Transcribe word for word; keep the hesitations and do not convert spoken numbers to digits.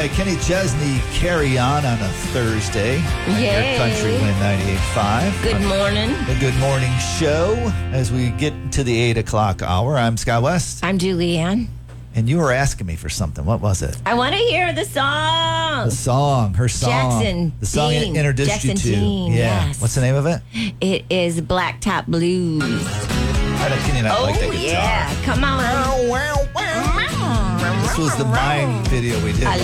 right, Kenny Chesney, Carry On on a Thursday. Yay. Your Country Wind ninety-eight point five. Good morning. The Good Morning Show. As we get to the eight o'clock hour, I'm Scott West. I'm Julianne. And you were asking me for something. What was it? I want to hear the song. The song, her song. Jackson The song Dean. it introduced Jackson you to. Dean, yeah. yes. What's the name of it? It is Blacktop Blues. How did Kenny not Oh, like that guitar? yeah. Come on. This was the Mime video we did. I